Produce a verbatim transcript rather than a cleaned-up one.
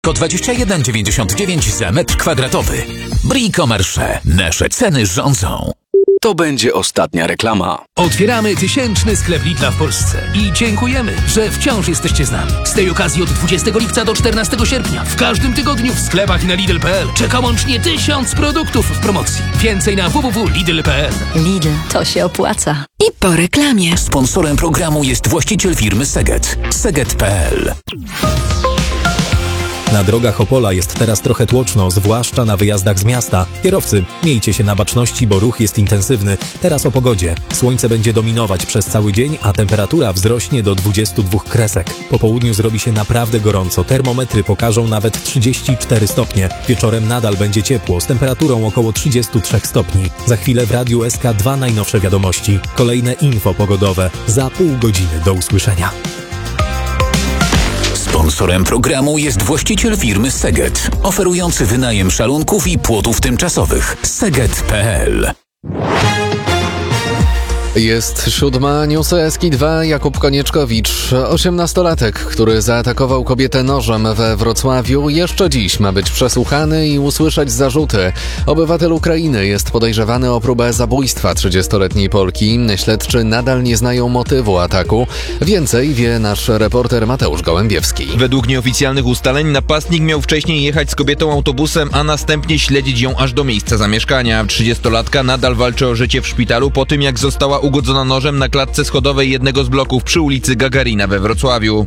Ko dwadzieścia jeden dziewięćdziesiąt dziewięć za metr kwadratowy. Bricomarché. Nasze ceny rządzą. To będzie ostatnia reklama. Otwieramy tysięczny sklep Lidla w Polsce i dziękujemy, że wciąż jesteście z nami. Z tej okazji od dwudziestego lipca do czternastego sierpnia w każdym tygodniu w sklepach i na Lidl kropka p l czeka łącznie tysiąc produktów w promocji. Więcej na w w w kropka lidl kropka p l. Lidl, to się opłaca. I po reklamie. Sponsorem programu jest właściciel firmy Seget. Seget kropka p l. Na drogach Opola jest teraz trochę tłoczno, zwłaszcza na wyjazdach z miasta. Kierowcy, miejcie się na baczności, bo ruch jest intensywny. Teraz o pogodzie. Słońce będzie dominować przez cały dzień, a temperatura wzrośnie do dwudziestu dwóch kresek. Po południu zrobi się naprawdę gorąco. Termometry pokażą nawet trzydzieści cztery stopnie. Wieczorem nadal będzie ciepło, z temperaturą około trzydziestu trzech stopni. Za chwilę w Radiu S K dwa najnowsze wiadomości. Kolejne info pogodowe. Za pół godziny. Do usłyszenia. Sponsorem programu jest właściciel firmy Seget, oferujący wynajem szalunków i płotów tymczasowych. Seget kropka p l. Jest siódma, newsy S K dwa, Jakub Konieczkowicz. osiemnastolatek, który zaatakował kobietę nożem we Wrocławiu, jeszcze dziś ma być przesłuchany i usłyszeć zarzuty. Obywatel Ukrainy jest podejrzewany o próbę zabójstwa trzydziestoletniej Polki. Śledczy nadal nie znają motywu ataku. Więcej wie nasz reporter Mateusz Gołębiewski. Według nieoficjalnych ustaleń napastnik miał wcześniej jechać z kobietą autobusem, a następnie śledzić ją aż do miejsca zamieszkania. trzydziestolatka nadal walczy o życie w szpitalu po tym, jak została ugodzona nożem na klatce schodowej jednego z bloków przy ulicy Gagarina we Wrocławiu.